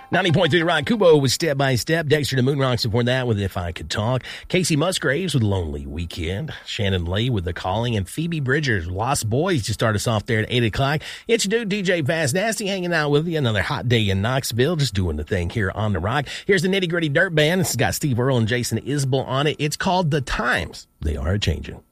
90.3 Rock. Kubo with Step by Step. Dexter the Moon Rocks before that with If I Could Talk. Casey Musgraves with Lonely Weekend. Shannon Lee with The Calling. And Phoebe Bridgers, Lost Boys, to start us off there at 8 o'clock. It's your dude, DJ Fast Nasty, hanging out with you. Another hot day in Knoxville, just doing the thing here on The Rock. Here's the Nitty Gritty Dirt Band. This has got Steve Earle and Jason Isbell on it. It's called The Times They Are A-Changin'.